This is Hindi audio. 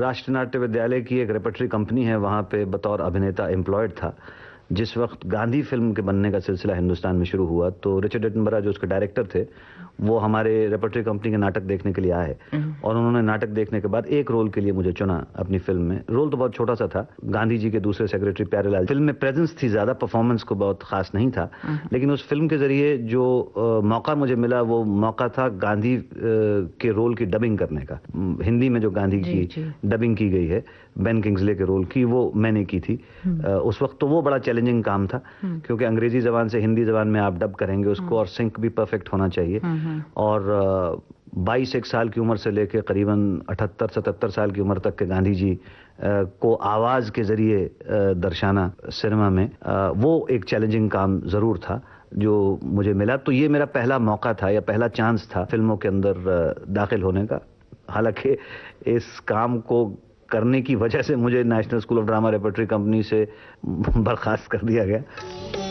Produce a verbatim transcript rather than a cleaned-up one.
राष्ट्रीय नाट्य विद्यालय की एक रेपर्टरी कंपनी है, वहाँ पे बतौर अभिनेता एम्प्लॉयड था। जिस वक्त गांधी फिल्म के बनने का सिलसिला हिंदुस्तान में शुरू हुआ तो रिचर्ड एटनबरा जो उसके डायरेक्टर थे वो हमारे रेपर्टरी कंपनी के नाटक देखने के लिए आए और उन्होंने नाटक देखने के बाद एक रोल के लिए मुझे चुना अपनी फिल्म में। रोल तो बहुत छोटा सा था, गांधी जी के दूसरे सेक्रेटरी प्यारेलाल। फिल्म में प्रेजेंस थी ज्यादा, परफॉर्मेंस को बहुत खास नहीं था, लेकिन उस फिल्म के जरिए जो आ, मौका मुझे मिला वो मौका था गांधी आ, के रोल की डबिंग करने का। हिंदी में जो गांधी जी, की जी. डबिंग की गई है बेन किंग्सले के रोल की, वो मैंने की थी। आ, उस वक्त तो वो बड़ा चैलेंजिंग काम था क्योंकि अंग्रेजी जबान से हिंदी जबान में आप डब करेंगे उसको और सिंक भी परफेक्ट होना चाहिए। और बाईस एक साल की उम्र से लेकर करीबन अठहत्तर सतहत्तर साल की उम्र तक के गांधी जी को आवाज के जरिए दर्शाना सिनेमा में, वो एक चैलेंजिंग काम जरूर था जो मुझे मिला। तो ये मेरा पहला मौका था या पहला चांस था फिल्मों के अंदर दाखिल होने का। हालांकि इस काम को करने की वजह से मुझे national school of drama repertory company से बर्खास्त कर दिया गया।